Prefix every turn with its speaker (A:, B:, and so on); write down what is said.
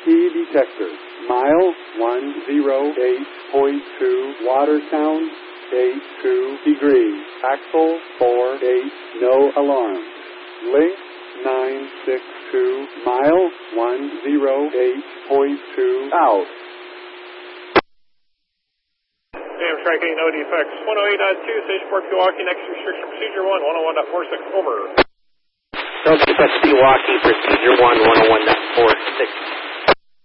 A: detector. Mile 108.2, water sound 82 degrees. Axle 48, no alarm. Link 962, mile 108.2, out.
B: Amtrak 8, no defects. 108.2, Stationport Pewaukee, next restriction procedure 1, 101.46, over.
C: Delta Quebec Pewaukee, procedure 1, 101.46.